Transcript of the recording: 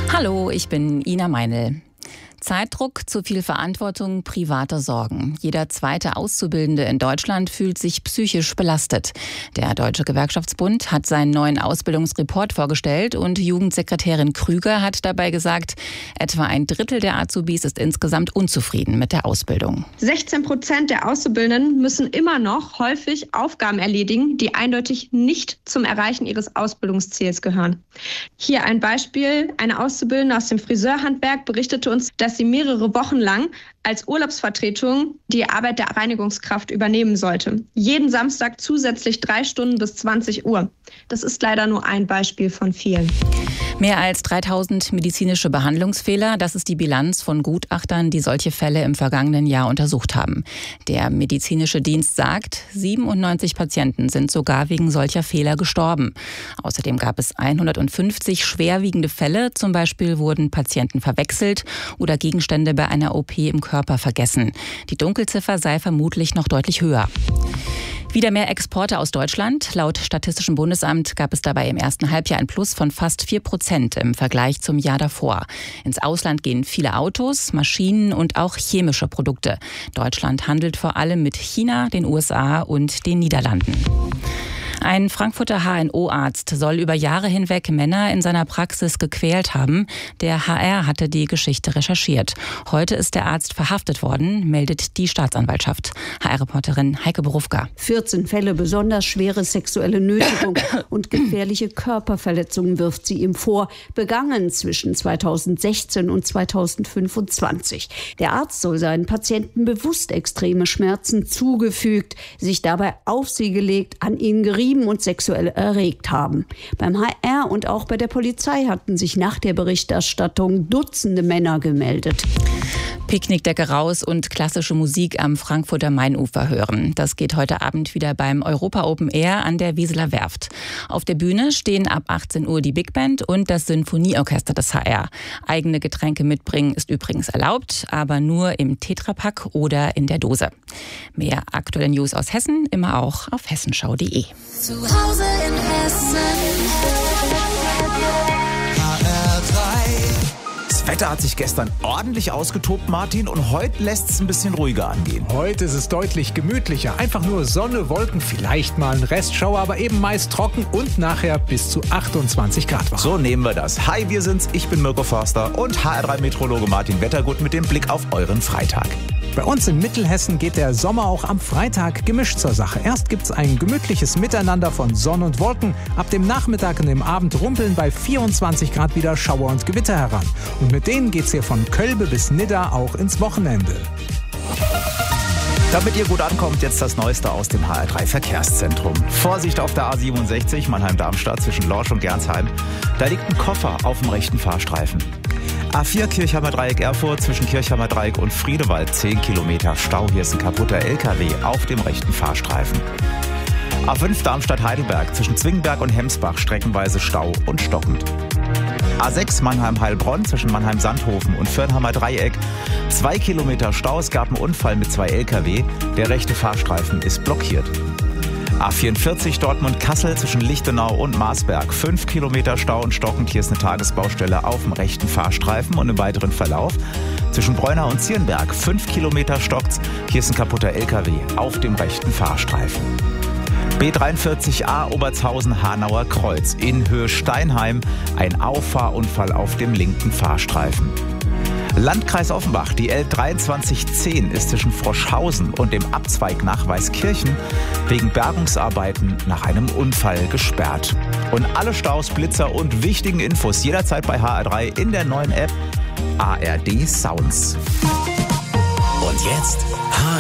Hallo, ich bin Ina Meinl. Zeitdruck, zu viel Verantwortung, private Sorgen. Jeder zweite Auszubildende in Deutschland fühlt sich psychisch belastet. Der Deutsche Gewerkschaftsbund hat seinen neuen Ausbildungsreport vorgestellt und Jugendsekretärin Krüger hat dabei gesagt, etwa ein Drittel der Azubis ist insgesamt unzufrieden mit der Ausbildung. 16% der Auszubildenden müssen immer noch häufig Aufgaben erledigen, die eindeutig nicht zum Erreichen ihres Ausbildungsziels gehören. Hier ein Beispiel. Eine Auszubildende aus dem Friseurhandwerk berichtete uns, dass sie mehrere Wochen lang als Urlaubsvertretung die Arbeit der Reinigungskraft übernehmen sollte. Jeden Samstag zusätzlich 3 Stunden bis 20 Uhr. Das ist leider nur ein Beispiel von vielen. Mehr als 3000 medizinische Behandlungsfehler, das ist die Bilanz von Gutachtern, die solche Fälle im vergangenen Jahr untersucht haben. Der medizinische Dienst sagt, 97 Patienten sind sogar wegen solcher Fehler gestorben. Außerdem gab es 150 schwerwiegende Fälle, zum Beispiel wurden Patienten verwechselt oder Gegenstände bei einer OP im Körper vergessen. Die Dunkelziffer sei vermutlich noch deutlich höher. Wieder mehr Exporte aus Deutschland. Laut Statistischem Bundesamt gab es dabei im ersten Halbjahr ein Plus von fast 4% im Vergleich zum Jahr davor. Ins Ausland gehen viele Autos, Maschinen und auch chemische Produkte. Deutschland handelt vor allem mit China, den USA und den Niederlanden. Ein Frankfurter HNO-Arzt soll über Jahre hinweg Männer in seiner Praxis gequält haben. Der HR hatte die Geschichte recherchiert. Heute ist der Arzt verhaftet worden, meldet die Staatsanwaltschaft. HR-Reporterin Heike Borufka. 14 Fälle besonders schwere sexuelle Nötigung und gefährliche Körperverletzungen wirft sie ihm vor, begangen zwischen 2016 und 2025. Der Arzt soll seinen Patienten bewusst extreme Schmerzen zugefügt, sich dabei auf sie gelegt, an ihnen gerieben und sexuell erregt haben. Beim HR und auch bei der Polizei hatten sich nach der Berichterstattung Dutzende Männer gemeldet. Picknickdecke raus und klassische Musik am Frankfurter Mainufer hören. Das geht heute Abend wieder beim Europa Open Air an der Wieseler Werft. Auf der Bühne stehen ab 18 Uhr die Big Band und das Sinfonieorchester des HR. Eigene Getränke mitbringen ist übrigens erlaubt, aber nur im Tetrapack oder in der Dose. Mehr aktuelle News aus Hessen immer auch auf hessenschau.de. Zu Hause in Hessen. Das Wetter hat sich gestern ordentlich ausgetobt, Martin, und heute lässt es ein bisschen ruhiger angehen. Heute ist es deutlich gemütlicher. Einfach nur Sonne, Wolken, vielleicht mal ein Restschauer, aber eben meist trocken und nachher bis zu 28 Grad warm. So nehmen wir das. Hi, wir sind's. Ich bin Mirko Forster und HR3-Meteorologe Martin Wettergut mit dem Blick auf euren Freitag. Bei uns in Mittelhessen geht der Sommer auch am Freitag gemischt zur Sache. Erst gibt's ein gemütliches Miteinander von Sonne und Wolken. Ab dem Nachmittag und dem Abend rumpeln bei 24 Grad wieder Schauer und Gewitter heran. Und mit denen geht's hier von Kölbe bis Nidda auch ins Wochenende. Damit ihr gut ankommt, jetzt das Neueste aus dem HR3-Verkehrszentrum. Vorsicht auf der A67 Mannheim-Darmstadt zwischen Lorsch und Gernsheim. Da liegt ein Koffer auf dem rechten Fahrstreifen. A4 Kirchheimer Dreieck Erfurt zwischen Kirchheimer Dreieck und Friedewald 10 Kilometer Stau. Hier ist ein kaputter LKW auf dem rechten Fahrstreifen. A5 Darmstadt-Heidelberg zwischen Zwingenberg und Hemsbach streckenweise Stau und stockend. A6 Mannheim-Heilbronn zwischen Mannheim-Sandhofen und Firnhammer Dreieck 2 Kilometer Stau. Es gab einen Unfall mit 2 LKW. Der rechte Fahrstreifen ist blockiert. A44 Dortmund-Kassel zwischen Lichtenau und Marsberg 5 Kilometer Stau und stockend. Hier ist eine Tagesbaustelle auf dem rechten Fahrstreifen und im weiteren Verlauf. Zwischen Breunau und Zierenberg 5 Kilometer stockt's. Hier ist ein kaputter LKW auf dem rechten Fahrstreifen. B43a Obertshausen-Hanauer Kreuz in Höhe Steinheim. Ein Auffahrunfall auf dem linken Fahrstreifen. Landkreis Offenbach, die L2310 ist zwischen Froschhausen und dem Abzweig nach Weißkirchen wegen Bergungsarbeiten nach einem Unfall gesperrt. Und alle Staus, Blitzer und wichtigen Infos jederzeit bei HR3 in der neuen App ARD Sounds. Und jetzt